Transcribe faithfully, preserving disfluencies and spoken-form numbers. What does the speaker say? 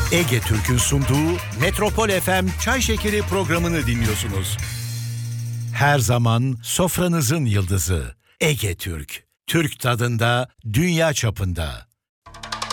Ege Türk'ün sunduğu Metropol F M Çay Şekeri programını dinliyorsunuz. Her zaman sofranızın yıldızı Ege Türk. Türk tadında, dünya çapında.